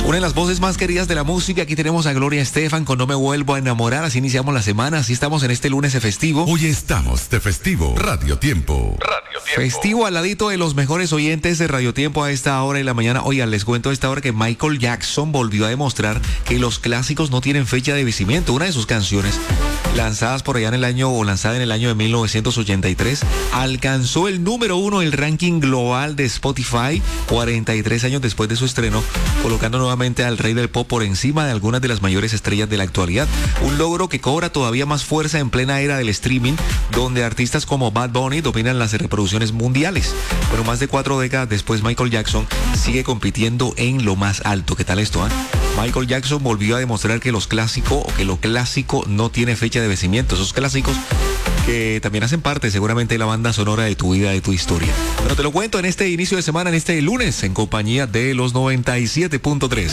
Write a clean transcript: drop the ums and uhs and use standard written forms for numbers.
Una de las voces más queridas de la música. Aquí tenemos a Gloria Estefan con No me vuelvo a enamorar. Así iniciamos la semana, así estamos en este lunes de festivo. Hoy estamos de festivo. Radio Tiempo. Festivo al ladito de los mejores oyentes de Radio Tiempo a esta hora de la mañana. Oigan, les cuento a esta hora que Michael Jackson volvió a demostrar que los clásicos no tienen fecha de vencimiento. Una de sus canciones, lanzada en el año de 1983, alcanzó el número 1 del ranking global de Spotify 43 años después de su estreno, colocando nuevamente al rey del pop por encima de algunas de las mayores estrellas de la actualidad. Un logro que cobra todavía más fuerza en plena era del streaming, donde artistas como Bad Bunny dominan las reproducciones mundiales. Pero más de 4 décadas después, Michael Jackson sigue compitiendo en lo más alto. ¿Qué tal esto? Michael Jackson volvió a demostrar que lo clásico no tiene fecha de vencimiento. Esos clásicos que también hacen parte seguramente de la banda sonora de tu vida, de tu historia. Pero te lo cuento en este inicio de semana, en este lunes, en compañía de los 97.3.